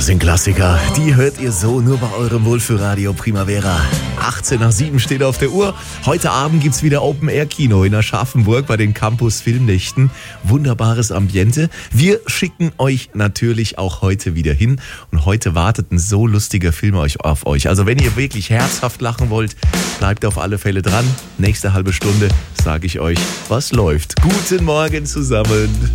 Das sind Klassiker, die hört ihr so nur bei eurem Wohlfühlradio Primavera. 18:07 steht auf der Uhr. Heute Abend gibt's wieder Open-Air-Kino in Aschaffenburg bei den Campus-Filmnächten. Wunderbares Ambiente. Wir schicken euch natürlich auch heute wieder hin. Und heute wartet ein so lustiger Film auf euch. Also wenn ihr wirklich herzhaft lachen wollt, bleibt auf alle Fälle dran. Nächste halbe Stunde sage ich euch, was läuft. Guten Morgen zusammen.